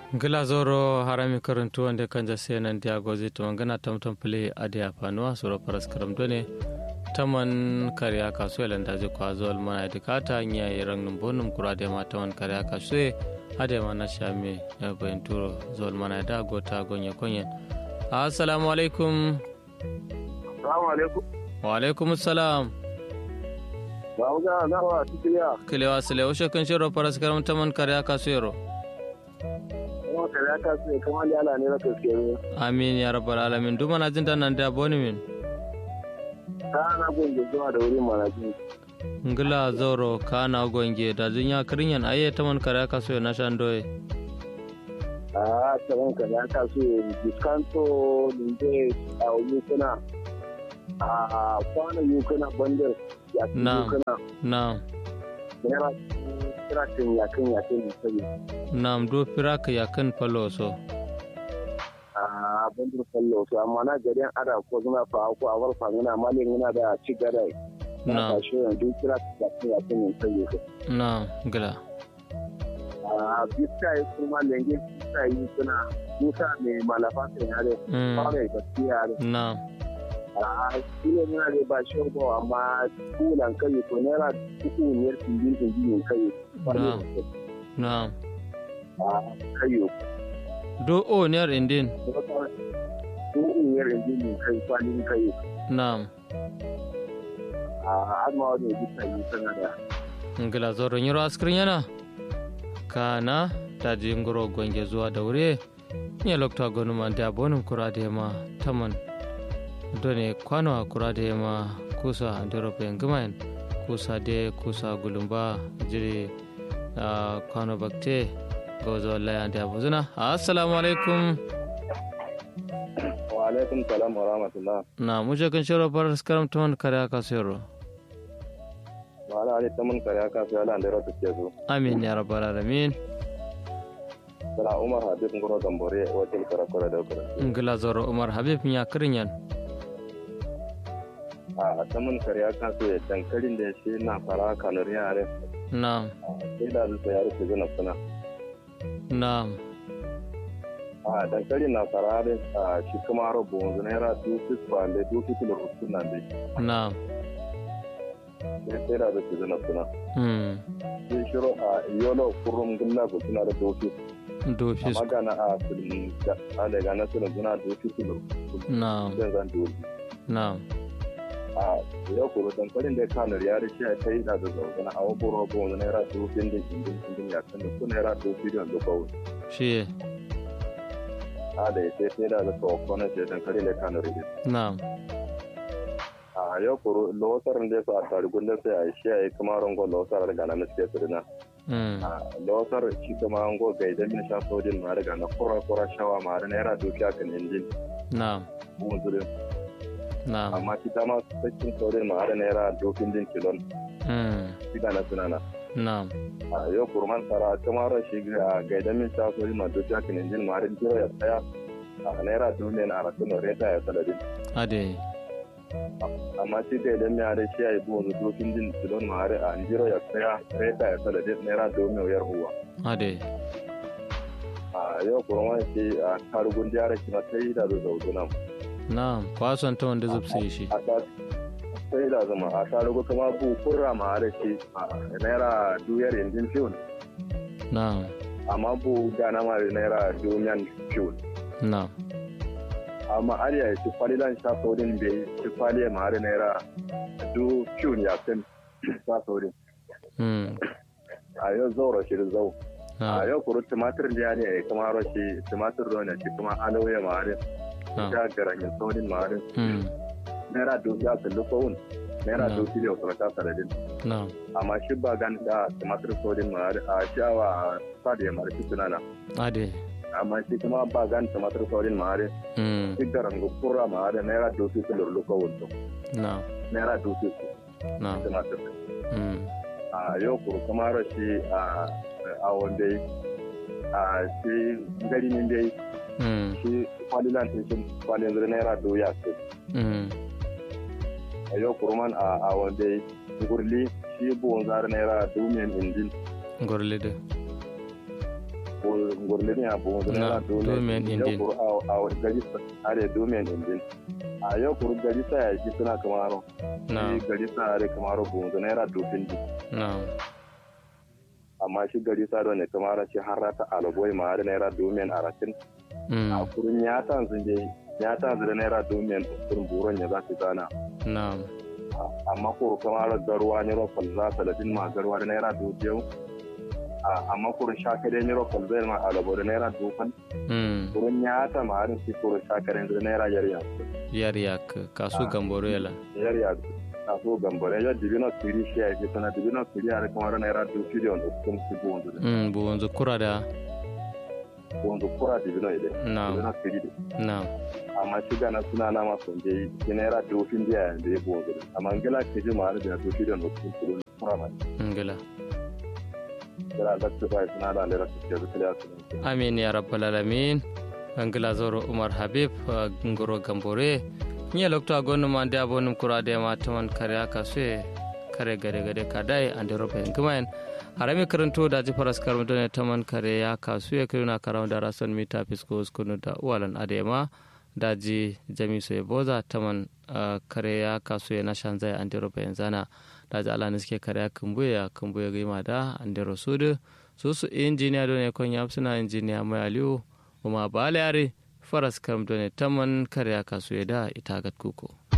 Gila zoro harami karantu wanda kan jase nan dia gozi to ngana tamtam play adia panua soro paras karam done taman karya kaso landa je kwa zol mana dikata nya irang numbonum kurade ma taman karya kaso ade mana shame ya benturo zol mana da gota gonye konyen. Assalamu alaikum. Assalamu alaikum. Wa alaikum assalam. Bawga nawa tikiliya. Kilewa sile o shekan shiro paras karam taman karya kaso yoro. Ya kasu kamar yana ne na gaske. Amin ya rabbal alamin. Duma na jin nan da boni min. Kana gonge zuwa da wurin manaji. Ngila zoro kana gonge da jinya kirinyan aye taman kare kaso na shandoye. Taman kare kaso diskanto ninde a yukuna. Kwana yukuna bandar ya yukuna. Na. Yana firakin yakin da sabi. Nam do firaka yakin faloso. Bandur faloso amma na garin ada ko suna fa ko a warfa muna malin yana da ci gada. Na. Shi yanzu firakin yakin da sabi. Na gila. Bisa yi kuma lenge bisa yi suna musa mai malafa sai yare. Kawai gaskiya yare. Na. Ile yana da ba shi ko amma kulan kai ko naira 3 ne kai. Na. Na. Kayo. Do o near indin. Do o near indin kai kwalin kayo. Na'am. Amma wani bisa yi sana da. Ngila zoro nyiro askrin yana. Kana ta jingoro gonge zuwa da wure. Nye lokta gonu man da bonum kurade ma taman. Done kwano kurade ma kusa andero pe ngamain. Kusa de kusa gulumba jiri kwano bakte. Gozo Allah ya da buzuna. Assalamu alaikum. Wa alaikum salam wa rahmatullah. Na muje kan shiro bar skaram ton kare aka sayro. Wala ali taman kare aka sayro Allah da rata ke zo. Amin ya rabbal alamin. Sala Umar Habib ngoro gambore wakil karakora da kora. Ngila zoro Umar Habib ya kirinyan. Taman kare aka sayro dankalin da shi na fara kanuri yare. Na. Sai da su yare su zuna suna. Na'am. Dankali na sarare shi kuma rabu wanzu naira 250 wanda 250 rukun nan dai. Na'am. Sai da su zuna suna. Sai shiro yolo kurum gulla ko suna da dofi. Dofi. Magana filin da daga na suna suna 250 rukun. Na'am. Sai zan dofi. Na'am. Yau kuro dankalin da kanar ya rishi ya kai da zaune a wani rabu wanzu naira 250 indin ya kan da su naira 250 da kawo. Shi. Da ya sai da zaka kwana ce dankalin da kanar ya. Na'am. Yau kuro lawasar da su a tarigun da sai a shi ya yi kuma rango lawasar daga na suke sirina. Lawasar shi kuma rango ga idan min sha sojin ma daga na kura shawa ma da naira 200 kan indin. Na'am. Bunzurin. Na'am. Amma kita ma sakin saurin ma da naira 200 kilon. Siga na sunana. Na'am. Yau kurman tsara kamar shi ga idan min sha sojin ma 200 kan indin ma da jiro ya tsaya a naira 200 na rasun reta ya saladin. Ade. Amma shi ga idan mai da shi ya yi buwan 200 kilon ma a jiro ya tsaya reta ya saladin naira 200 yar uwa. Ade. Yau kurman shi a karugun jihar kima ta yi da zaudunan. Na'am, kwason ta wanda zubse shi. Sai da zama a tarugu kuma bu kurra ma da shi naira 2 indin fiyon. Na'am. Amma bu gana ma naira 2 fiyon. Na'am. Amma ariya ya ci kwalilan sha saurin bai ci kwaliya ma da naira 2 fiyon ya kan sha saurin. A yau zaura shi da zau. A yau kuru tumatir da ya ne kuma rashi tumatir da wani shi kuma alauya ma da ya garanyin saurin ma da. Naira 2 ya kalli kowun. Naira 2 da wasu ta saladin. Amma shi ba gan da tumatir saurin ma da a shawa sadi ya mara shi tunana. Ade. Amma shi kuma ba gan tumatir saurin ma da shi garangu kura ma da naira 2 da lullu kowun to. Naira 2 tumatir. Yau kuru kuma rashi a wanda shi garinin dai shi kwalilan tashin kwalin zira naira 2 ya ce. Yau kuruman a wanda gurli shi buwan zara naira 2 indin. Gurli da. ngurlin ya bu da naira domin indin a gari are domin indin a yau kuru gari sa ya ji suna kamaro gari sa are kamaro bu da naira domin din amma shi gari sa ne kamara shi harata alboy ma da naira domin aratin a kurun ya tanzu da naira domin kurun buron ya za su zana amma kuru kamara garwa ne rofal za ta ladin ma garwa da naira domin amma kurun shakare ne rofal zai ma alabo da naira domin kurun ya ta ma harin shi kurun shakare da naira yariya kasu gamboro yala yariya kaso gambore ya dibino siri shi ya ke sana dibino siri are kamar naira 2 million da kuma su bonzo bonzo kura da bonzo kura dibino ide dibino siri na amma shi gana suna na ma son je naira 2 million da ya bonzo amma ngala ke ji ma da 2 million da kuma kura ma ngala kira da su bai suna da lera su ke da su amin ya rabbal alamin ngala zoro umar habib ngoro gambore nye lokto agonu mande abonum kurade ma taman kare aka se kare gade kadai ande rope ngmaen harami karanto da ji faras karam done taman kare ya kasu ya kiruna karam da rason mita fisko skunu da walan adema daji jamiso e boza taman kare ya kasu ya nashan zai ande rope zana daji ala niske kare ya kumbuya gima da ande rosudu susu injiniya done kon yapsuna injiniya mai aliyu kuma balare faras karam done taman kare ya kasu ya da ita gat kuko